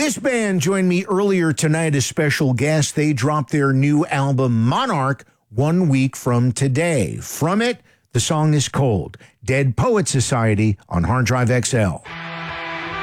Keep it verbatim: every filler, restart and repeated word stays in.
This band joined me earlier tonight as special guests. They dropped their new album, Monarch, one week from today. From it, the song is Cold. Dead Poet Society on Hard Drive X L.